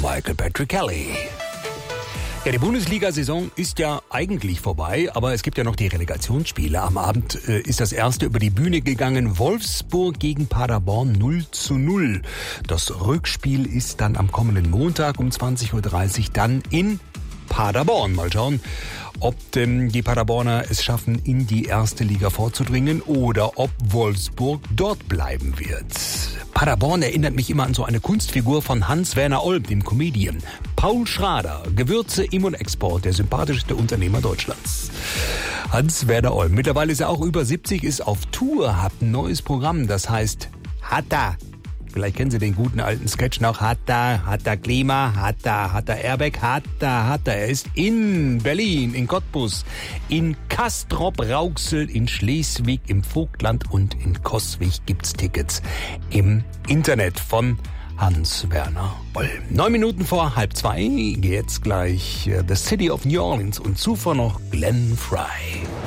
Michael Patrick Kelly. Ja, die Bundesliga-Saison ist ja eigentlich vorbei, aber es gibt ja noch die Relegationsspiele. Am Abend ist das erste über die Bühne gegangen. Wolfsburg gegen Paderborn 0:0. Das Rückspiel ist dann am kommenden Montag um 20:30 Uhr dann in Paderborn. Mal schauen, ob die Paderborner es schaffen, in die erste Liga vorzudringen oder ob Wolfsburg dort bleiben wird. Paderborn erinnert mich immer an so eine Kunstfigur von Hans-Werner Olm, dem Comedian. Paul Schrader, Gewürze Im- und Export, der sympathischste Unternehmer Deutschlands. Hans-Werner Olm, mittlerweile ist er auch über 70, ist auf Tour, hat ein neues Programm, das heißt Hatta. Vielleicht kennen Sie den guten alten Sketch noch. Hatta Klima, Hatta Airbag, Hatta. Er ist in Berlin, in Cottbus, in Castrop-Rauxel, in Schleswig, im Vogtland und in Coswig gibt's Tickets im Internet von Hans-Werner Olm. 9 Minuten vor 1:30, jetzt gleich The City of New Orleans und zuvor noch Glenn Frey.